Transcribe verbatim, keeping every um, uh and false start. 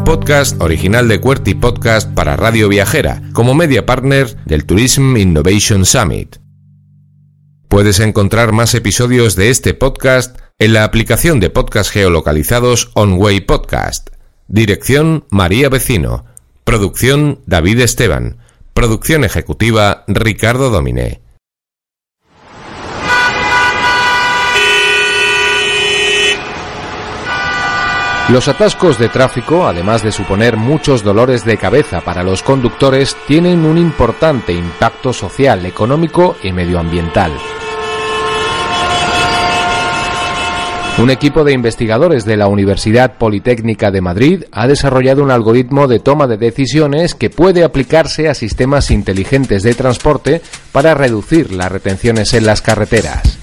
podcast original de QWERTY Podcast para Radio Viajera, como media partner del Tourism Innovation Summit. Puedes encontrar más episodios de este podcast en la aplicación de podcast geolocalizados OnWay Podcast. Dirección María Vecino. Producción David Esteban. Producción ejecutiva Ricardo Dominé. Los atascos de tráfico, además de suponer muchos dolores de cabeza para los conductores, tienen un importante impacto social, económico y medioambiental. Un equipo de investigadores de la Universidad Politécnica de Madrid ha desarrollado un algoritmo de toma de decisiones que puede aplicarse a sistemas inteligentes de transporte para reducir las retenciones en las carreteras.